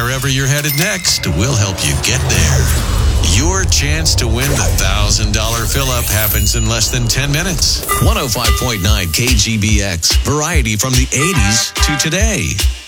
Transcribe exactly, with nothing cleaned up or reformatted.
wherever you're headed next, we'll help you get there. Your chance to win the one thousand dollars fill-up happens in less than ten minutes. one oh five point nine K G B X. Variety from the eighties to today.